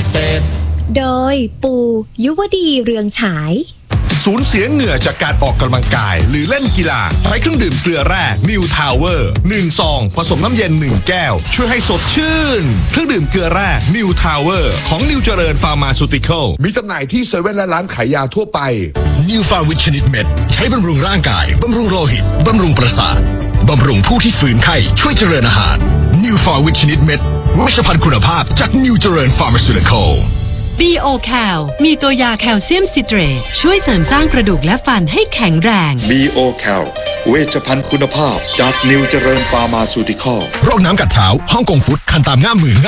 เศษโดยปู่ยุวดีเรืองฉายสูญเสียเหงื่อจากการออกกำลังกายหรือเล่นกีฬาใช้เครื่องดื่มเกลือแร่นิวทาวเวอร์1ซองผสมน้ำเย็น1แก้วช่วยให้สดชื่นเครื่องดื่มเกลือแร่นิวทาวเวอร์ของนิวเจริญฟาร์มาซูติคอลมีจำหน่ายที่เซเว่นและร้านขายยาทั่วไปนิวฟาวิตชนิดเม็ดใช้บำรุงร่างกายบำรุงโลหิตบำรุงประสาทบำรุงผู้ที่ฝืนไข้ช่วยเจริญอาหารนิวฟาวิตชนิดเม็ดเวชภัณฑ์คุณภาพจากนิวเจริญฟาร์มาซูติคอล BO Cal มีตัวยาแคลเซียมซิเตรตช่วยเสริมสร้างกระดูกและฟันให้แข็งแรง BO Cal เวชภัณฑ์คุณภาพจากนิวเจริญฟาร์มาซูติคอลโรคน้ำกัดเท้าฮ่องกงฟุตคันตามง่ามมือ